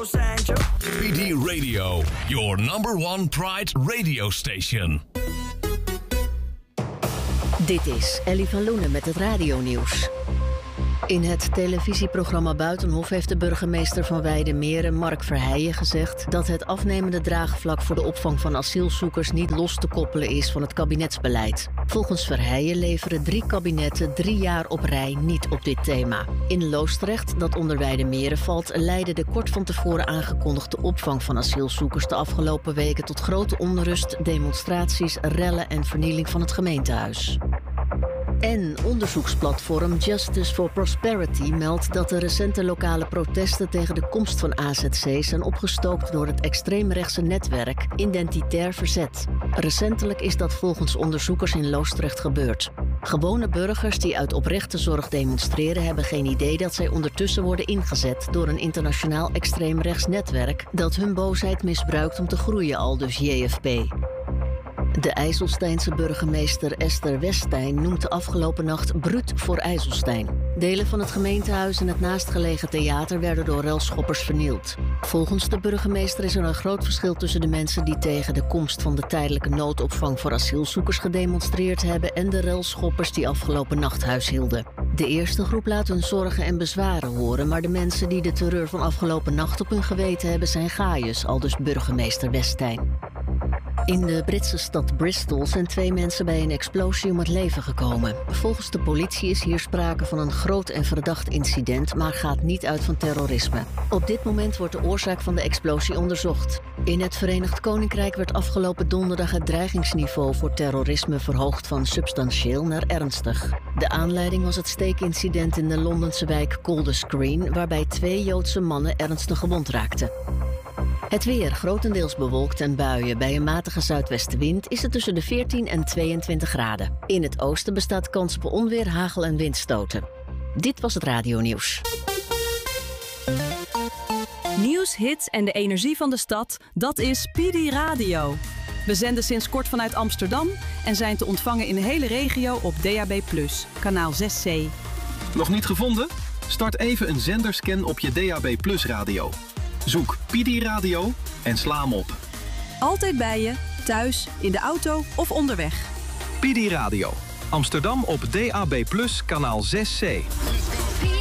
Los Angeles. PD Radio, your number one Pride radio station. Dit is Ellie van Loenen met het radionieuws. In het televisieprogramma Buitenhof heeft de burgemeester van Weijdermeren, Mark Verheijen, gezegd dat het afnemende draagvlak voor de opvang van asielzoekers niet los te koppelen is van het kabinetsbeleid. Volgens Verheijen leveren 3 kabinetten 3 jaar op rij niet op dit thema. In Loosdrecht, dat onder Weijdermeren valt, leidde de kort van tevoren aangekondigde opvang van asielzoekers de afgelopen weken tot grote onrust, demonstraties, rellen en vernieling van het gemeentehuis. En onderzoeksplatform Justice for Prosperity meldt dat de recente lokale protesten tegen de komst van AZC zijn opgestookt door het extreemrechtse netwerk Identitair Verzet. Recentelijk is dat volgens onderzoekers in Loosdrecht gebeurd. Gewone burgers die uit oprechte zorg demonstreren hebben geen idee dat zij ondertussen worden ingezet door een internationaal extreemrechts netwerk dat hun boosheid misbruikt om te groeien, aldus JFP. De IJsselsteinse burgemeester Esther Westijn noemt de afgelopen nacht bruut voor IJsselstein. Delen van het gemeentehuis en het naastgelegen theater werden door relschoppers vernield. Volgens de burgemeester is er een groot verschil tussen de mensen die tegen de komst van de tijdelijke noodopvang voor asielzoekers gedemonstreerd hebben en de relschoppers die afgelopen nacht huishielden. De eerste groep laat hun zorgen en bezwaren horen, maar de mensen die de terreur van afgelopen nacht op hun geweten hebben zijn gaaiers, aldus burgemeester Westijn. In de Britse stad Bristol zijn 2 mensen bij een explosie om het leven gekomen. Volgens de politie is hier sprake van een groot en verdacht incident, maar gaat niet uit van terrorisme. Op dit moment wordt de oorzaak van de explosie onderzocht. In het Verenigd Koninkrijk werd afgelopen donderdag het dreigingsniveau voor terrorisme verhoogd van substantieel naar ernstig. De aanleiding was het steekincident in de Londense wijk Golders Green, waarbij 2 Joodse mannen ernstig gewond raakten. Het weer, grotendeels bewolkt en buien. Bij een matige zuidwestenwind is het tussen de 14 en 22 graden. In het oosten bestaat kans op onweer, hagel en windstoten. Dit was het radionieuws. Nieuws, hits en de energie van de stad, dat is PD Radio. We zenden sinds kort vanuit Amsterdam en zijn te ontvangen in de hele regio op DAB+, kanaal 6C. Nog niet gevonden? Start even een zenderscan op je DAB+ radio. Zoek PD Radio en sla hem op. Altijd bij je, thuis, in de auto of onderweg. PD Radio. Amsterdam op DAB+, kanaal 6C.